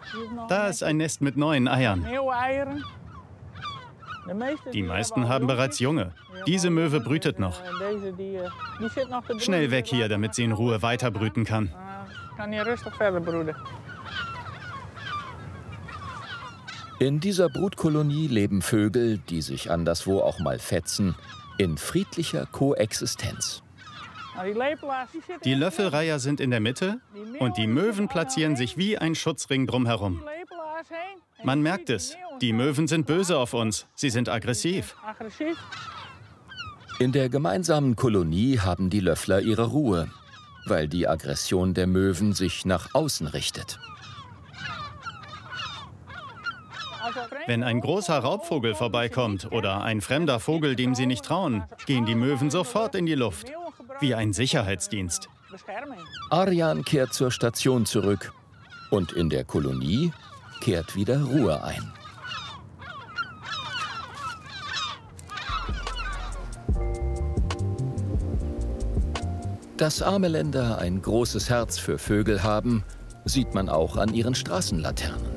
Da ist ein Nest mit neuen Eiern. Die meisten haben bereits Junge. Diese Möwe brütet noch. Schnell weg hier, damit sie in Ruhe weiterbrüten kann. In dieser Brutkolonie leben Vögel, die sich anderswo auch mal fetzen, in friedlicher Koexistenz. Die Löffelreiher sind in der Mitte und die Möwen platzieren sich wie ein Schutzring drumherum. Man merkt es, die Möwen sind böse auf uns, sie sind aggressiv. In der gemeinsamen Kolonie haben die Löffler ihre Ruhe, weil die Aggression der Möwen sich nach außen richtet. Wenn ein großer Raubvogel vorbeikommt oder ein fremder Vogel, dem sie nicht trauen, gehen die Möwen sofort in die Luft, wie ein Sicherheitsdienst. Arjan kehrt zur Station zurück und in der Kolonie kehrt wieder Ruhe ein. Dass arme Länder ein großes Herz für Vögel haben, sieht man auch an ihren Straßenlaternen.